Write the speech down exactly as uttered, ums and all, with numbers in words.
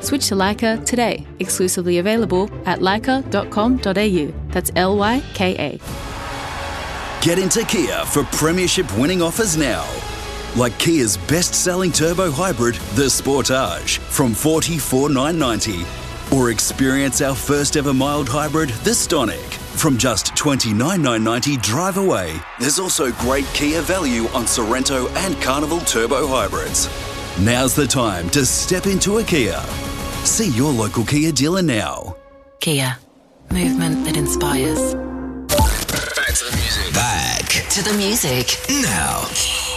Switch to Leica today. Exclusively available at leica dot com dot a u. That's L Y K A. Get into Kia for premiership winning offers now. Like Kia's best-selling turbo hybrid, the Sportage, from forty-four thousand nine hundred ninety dollars. Or experience our first-ever mild hybrid, the Stonic, from just twenty-nine thousand nine hundred ninety dollars drive away. There's also great Kia value on Sorrento and Carnival turbo hybrids. Now's the time to step into a Kia. See your local Kia dealer now. Kia. Movement that inspires. Back to the music. Back to the music. Now.